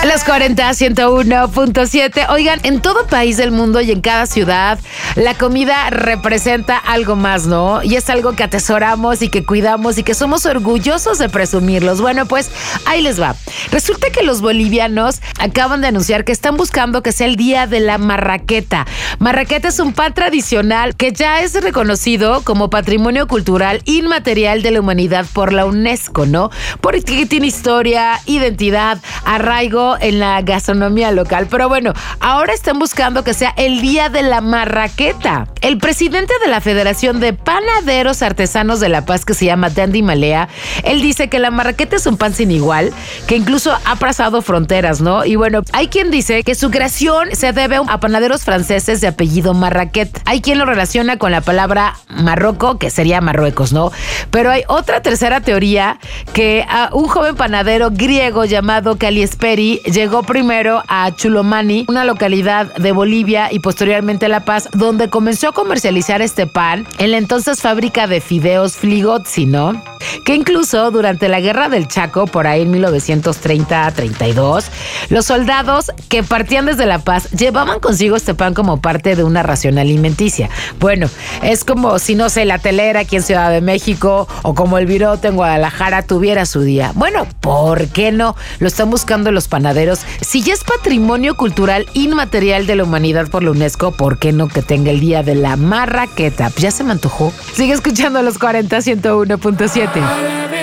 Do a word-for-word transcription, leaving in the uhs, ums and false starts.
Los cuarenta, ciento uno punto siete. Oigan, en todo país del mundo y en cada ciudad, la comida representa algo más, ¿no? Y es algo que atesoramos y que cuidamos y que somos orgullosos de presumirlos. Bueno, pues ahí les va. Resulta que los bolivianos acaban de anunciar que están buscando que sea el día de la marraqueta. Marraqueta es un pan tradicional que ya es reconocido como Patrimonio Cultural Inmaterial de la Humanidad por la UNESCO, ¿no? Porque tiene historia, identidad, arraigo en la gastronomía local. Pero bueno, ahora están buscando que sea el día de la marraqueta. El presidente de la Federación de Panaderos Artesanos de La Paz, que se llama Dandy Malea, él dice que la marraqueta es un pan sin igual, que incluso ha pasado fronteras, ¿no? Y bueno, hay quien dice que su creación se debe a panaderos franceses de apellido Marraquet. Hay quien lo relaciona con la palabra Marroco, que sería Marruecos, ¿no? Pero hay otra tercera teoría, que uh, un joven panadero griego llamado Caliesperi llegó primero a Chulomani, una localidad de Bolivia, y posteriormente a La Paz, donde comenzó a comercializar este pan en la entonces fábrica de fideos Fligozzi, ¿no? Que incluso durante la Guerra del Chaco, por ahí en mil novecientos treinta a treinta y dos, los soldados que partían desde La Paz llevaban consigo este pan como parte de una ración alimenticia. Bueno, es como si, no sé, la telera aquí en Ciudad de México o como el virote en Guadalajara tuviera su día. Bueno, ¿por qué no? Lo están buscando los panaderos. Si ya es Patrimonio Cultural Inmaterial de la Humanidad por la UNESCO, ¿por qué no que tenga el día de la marraqueta? Ya se me antojó. Sigue escuchando los cuarenta, ciento uno punto siete.